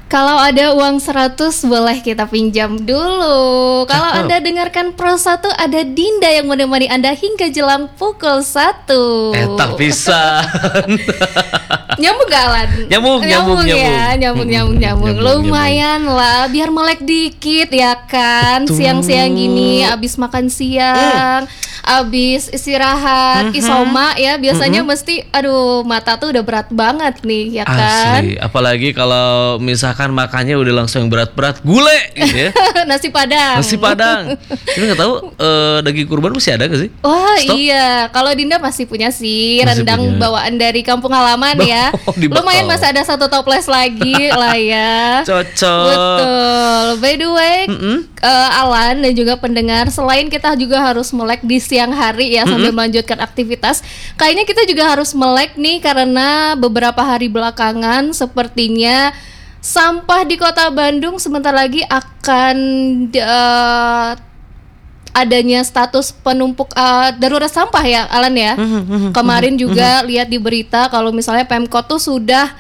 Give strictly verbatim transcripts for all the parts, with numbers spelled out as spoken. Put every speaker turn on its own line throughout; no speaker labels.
Kalau ada uang seratus boleh kita pinjam dulu. Kalau
Cakep.
Anda dengarkan Pro satu, ada Dinda yang menemani Anda hingga jelang pukul satu.
Etak pisan.
Nyambung gak, Alan?
Nyambung, nyambung,
ya,
nyambung.
nyambung, nyambung, nyambung.
Nyambung,
Lumayan lah, biar melek dikit ya kan.
Betul.
Siang-siang gini, abis makan siang, abis istirahat, isoma ya, biasanya mesti, aduh mata tuh udah berat banget nih ya kan.
Asli, apalagi kalau misalkan makannya udah langsung yang berat-berat, gulai gitu ya.
Nasi padang.
Nasi padang. Tapi nggak tahu eh, daging kurban masih ada gak sih?
Wah
Stok?
iya, kalau Dinda masih punya sih
Masih
rendang
punya.
bawaan dari kampung halaman ya.
Oh, dibekal.
Lumayan masih ada satu toples lagi lah ya.
Cocok.
Betul. By the way,
Mm-mm.
eh, Alan dan juga pendengar, selain kita juga harus melek di siang hari ya sambil melanjutkan aktivitas, kayaknya kita juga harus melek nih karena beberapa hari belakangan sepertinya sampah di Kota Bandung sebentar lagi akan eh, adanya status penumpuk eh, darurat sampah ya, Alan ya. Kemarin juga lihat di berita kalau misalnya Pemkot tuh sudah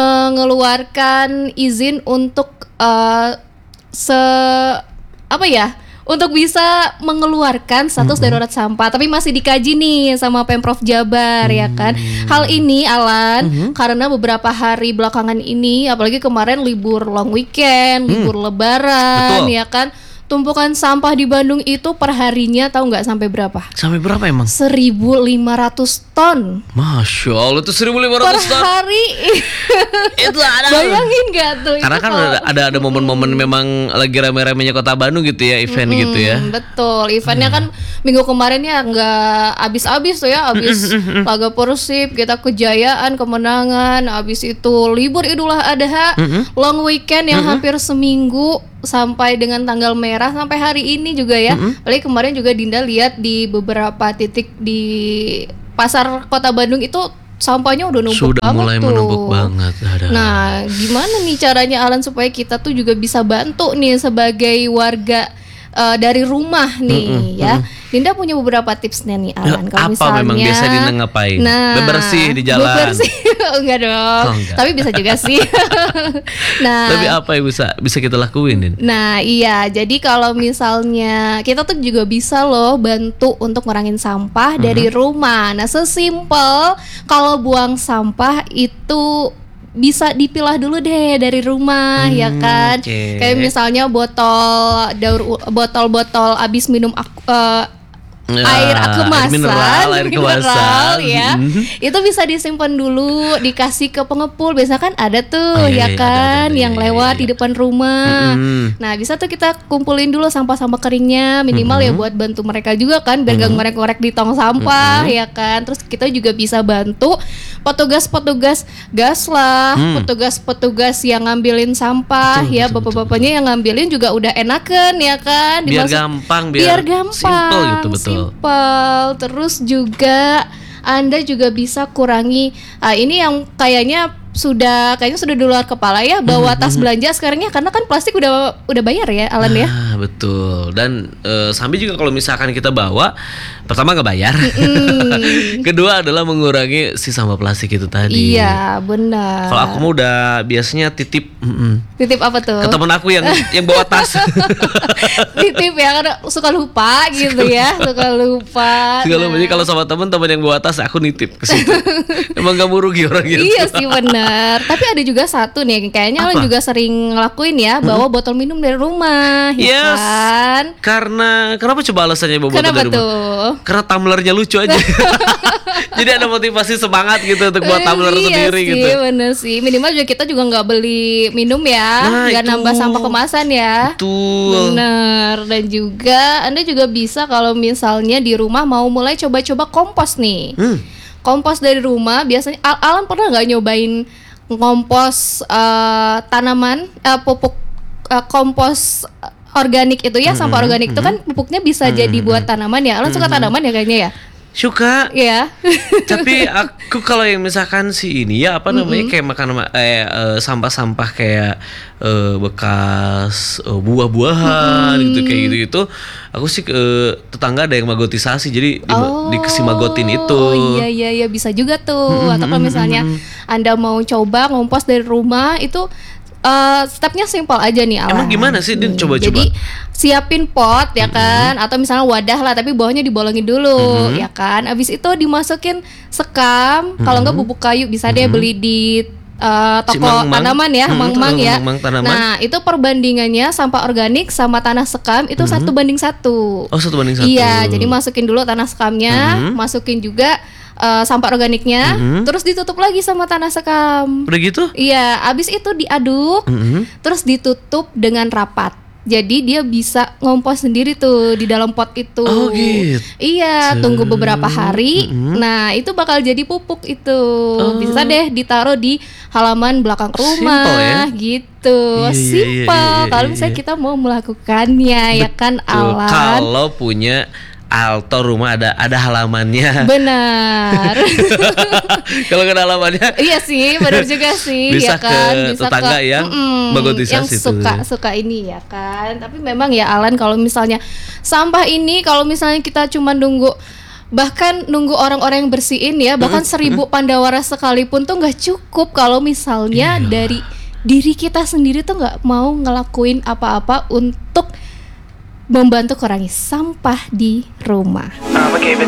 mengeluarkan izin untuk eh, se apa ya? Untuk bisa mengeluarkan status darurat sampah, tapi masih dikaji nih sama Pemprov Jabar ya kan. Hal ini Alan karena beberapa hari belakangan ini, apalagi kemarin libur long weekend, libur lebaran
Betul.
ya kan. Tumpukan sampah di Bandung itu perharinya tahu nggak sampai berapa?
Sampai berapa emang?
seribu lima ratus ton
Masya Allah, itu seribu lima
per
ratus ton.
hari.
Itu ada.
Bayangin nggak tuh?
Karena
itu
kan
kalau-
ada, ada ada momen-momen memang lagi rame-ramenya Kota Bandung gitu ya, event gitu ya.
Hmm, betul, eventnya kan minggu kemarin ya nggak abis-abis tuh ya, abis laga Persib, kita Kejayaan, Kemenangan, abis itu libur Idul Adha, long weekend yang hampir seminggu sampai dengan tanggal merah sampai hari ini juga ya. Apalagi kemarin juga Dinda lihat di beberapa titik di pasar Kota Bandung itu sampahnya udah numpuk
Sudah
banget
mulai
tuh.
menumpuk banget. Ada.
Nah, gimana nih caranya Alan supaya kita tuh juga bisa bantu nih sebagai warga eh, dari rumah nih ya. Dinda punya beberapa tipsnya nih Alan.
Ya,
Kalau
apa
misalnya,
memang biasa Dinda ngapain?
Nah,
Bebersih di jalan?
Bebersih, enggak dong.
Oh, enggak.
Tapi bisa juga sih. Nah,
Tapi apa yang bisa bisa kita lakuin, Din?
Nah iya, jadi kalau misalnya kita tuh juga bisa loh bantu untuk ngurangin sampah dari rumah. Nah sesimpel kalau buang sampah itu bisa dipilah dulu deh dari rumah ya kan.
oke.
Kayak misalnya botol daur u- botol-botol abis minum ak- eh,
Ya,
air kemasan,
mineral, air
mineral,
kemasan.
ya.
Mhm.
Itu bisa disimpan dulu, dikasih ke pengepul. Biasanya kan ada tuh
Oh, iya,
ya
iya,
kan
ada, ada,
yang
iya,
lewat
iya,
di
iya.
depan rumah.
Mhm.
Nah, bisa tuh kita kumpulin dulu sampah-sampah keringnya, minimal ya buat bantu mereka juga kan, biar gak ngorek-ngorek di tong sampah ya kan. Terus kita juga bisa bantu petugas-petugas gas lah, petugas-petugas yang ngambilin sampah
Betul,
ya,
betul,
bapak-bapaknya yang ngambilin juga udah enakan ya kan.
Biar
Dimasuk-
gampang, biar,
biar gampang,
simple gitu, betul.
simple. Terus juga Anda juga bisa kurangi ah, ini yang kayaknya sudah kayaknya sudah di luar kepala ya, bawa tas belanja sekarang ya, karena kan plastik udah udah bayar ya Alan ya.
Ah, betul. Dan eh, sambil juga kalau misalkan kita bawa, pertama nggak bayar. Kedua adalah mengurangi si sampah plastik itu tadi.
Iya benar.
Kalau aku mah udah biasanya titip mm-mm,
Titip apa tuh?
ke temen aku yang yang bawa tas.
Titip ya, karena suka lupa gitu ya, suka lupa.
Segala
Nah.
macam. Kalau sama temen-temen yang bawa tas, aku nitip ke situ. Emang gak mau rugi orang gitu.
Iya sih benar. Tapi ada juga satu nih, kayaknya lo
Apa?
juga sering ngelakuin ya, bawa botol minum dari rumah, ya
Yes.
kan?
Karena kenapa coba alasannya bawa botol
Kenapa
dari rumah?
tuh?
Karena tumblernya lucu aja. Jadi ada motivasi semangat gitu untuk buat tumbler
Eh,
sendiri
iya
gitu.
sih, bener sih. Minimal juga kita juga nggak beli minum ya,
Nah,
nggak
itu.
nambah sampah kemasan ya.
Betul.
Bener. Dan juga Anda juga bisa kalau misalnya di rumah mau mulai coba-coba kompos nih.
Hmm.
Kompos dari rumah biasanya. Al- Alan pernah nggak nyobain ngompos eh, tanaman, eh, pupuk eh, kompos organik itu ya, sampah organik itu kan pupuknya bisa jadi buat tanaman ya. Alan suka tanaman ya kayaknya ya.
Suka.
Iya.
Tapi aku kalau yang misalkan si ini ya apa namanya kayak makan eh, eh, sampah-sampah kayak eh, bekas eh, buah-buahan gitu kayak gitu itu aku sih ke tetangga ada yang magotisasi jadi di, dikasih magotin itu.
Oh iya iya iya bisa juga tuh. Atau kalau misalnya Anda mau coba ngompos dari rumah itu Uh, stepnya simpel aja nih Alan.
Emang gimana sih Din? Coba-coba.
Jadi siapin pot ya kan, mm-hmm. atau misalnya wadah lah, tapi bawahnya dibolongin dulu, mm-hmm. ya kan. Abis itu dimasukin sekam, mm-hmm. kalau enggak bubuk kayu bisa mm-hmm. deh beli di uh, toko si mang-mang. Tanaman ya, mm-hmm. mang-mang ya. Mang-mang nah itu perbandingannya sampah organik sama tanah sekam itu mm-hmm. satu banding satu.
Oh satu banding satu.
Iya, jadi masukin dulu tanah sekamnya, mm-hmm. masukin juga Uh, sampah organiknya, mm-hmm. terus ditutup lagi sama tanah sekam.
Udah gitu?
Iya, abis itu diaduk, mm-hmm. terus ditutup dengan rapat. Jadi dia bisa ngompos sendiri tuh di dalam pot itu.
Oh gitu.
Iya, tunggu beberapa hari. Mm-hmm. Nah itu bakal jadi pupuk itu. Oh. Bisa deh ditaruh di halaman belakang rumah. Simple ya? Gitu. Iya, Simple. Iya, iya, iya, kalau misalnya iya. kita mau melakukannya, betul. Ya kan Alan.
Kalau punya alto rumah ada ada halamannya.
Benar.
Kalau nggak ada halamannya.
Iya sih, benar juga sih.
Bisa
ya kan?
ke bisa tetangga ke, yang
yang suka suka ini ya kan. Tapi memang ya Alan, kalau misalnya sampah ini kalau misalnya kita cuma nunggu, bahkan nunggu orang-orang yang bersihin ya, bahkan seribu Pandawara sekalipun tuh nggak cukup kalau misalnya iya. dari diri kita sendiri tuh nggak mau ngelakuin apa-apa untuk membantu kurangi sampah di rumah.